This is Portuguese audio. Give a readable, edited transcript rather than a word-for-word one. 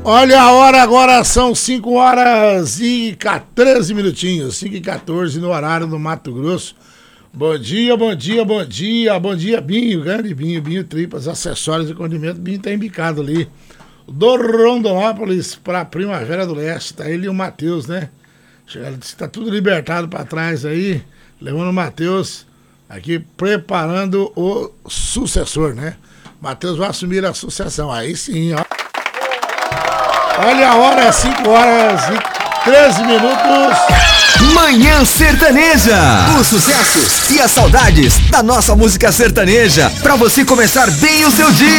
Olha a hora agora, são 5 horas e 14 minutinhos, 5 e 14 no horário do Mato Grosso. Bom dia, bom dia, bom dia, bom dia, Binho, grande Binho Tripas, acessórios e condimento, Binho tá embicado ali. Do Rondonópolis pra Primavera do Leste, tá ele e o Matheus, né? Tá tudo libertado pra trás aí, levando o Matheus aqui, preparando o sucessor, né? Matheus vai assumir a sucessão, aí sim, ó. Olha a hora, 5 horas e 13 minutos. Manhã Sertaneja. Os sucessos e as saudades da nossa música sertaneja. Pra você começar bem o seu dia.